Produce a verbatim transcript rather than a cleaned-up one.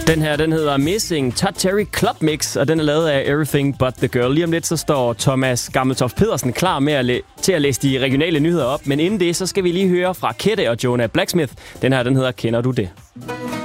Den her, den hedder Missing Todd Terry Club Mix, og den er lavet af Everything But The Girl. Lige om lidt, så står Thomas Gammeltoft Pedersen klar med at læ- til at læse de regionale nyheder op. Men inden det, så skal vi lige høre fra Kette og Jonah Blacksmith. Den her, den hedder Kender du det?